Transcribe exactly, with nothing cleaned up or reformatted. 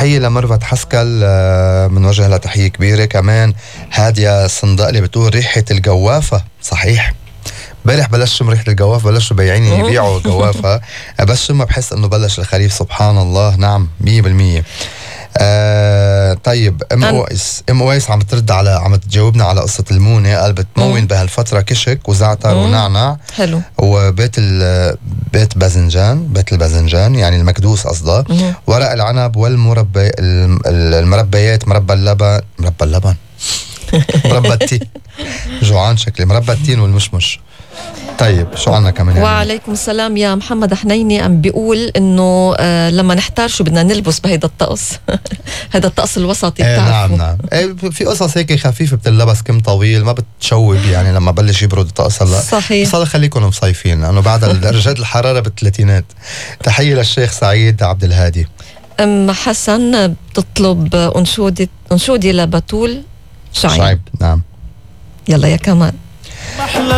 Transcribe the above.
تحية لمرفت حسكل من وجه لها تحية كبيرة. كمان هادية صندقلي بتقول ريحة الجوافة. صحيح، امبارح بلش شم ريحة الجوافة، بلشوا بياعين يبيعوا جوافة، بس شم بحس انه بلش الخريف. سبحان الله. نعم مية بالمية. آه طيب ام اويس ام اويس عم ترد على عم تجاوبنا على قصة المونة. قال بتمون بهالفترة كشك وزعتر ونعنع. حلو. وبيت بيت باذنجان، بيت الباذنجان يعني المكدوس قصده. ورق العنب والمربى المربيات، مربى اللبن مربى اللبن مربى التين. جوعان شكلي. مربى التين والمشمش. طيب شو عنا كمان؟ يعني وعليكم السلام يا محمد حنيني عم بيقول انه آه لما نحتار شو بدنا نلبس بهيدا الطقس. هذا الطقس الوسطي ايه بتعرفوا. نعم نعم. ايه في قصص هيك خفيفه بتلبس كم طويل ما بتشوب يعني لما بلش يبرد الطقس. هلا صحيح. بس خليكم مصيفين لانه بعد درجات الحراره بالثلاثينات. تحيه للشيخ سعيد عبد الهادي. ام حسن بتطلب انشودي انشودي لبتول شعيب. شعيب. نعم. يلا يا كمان.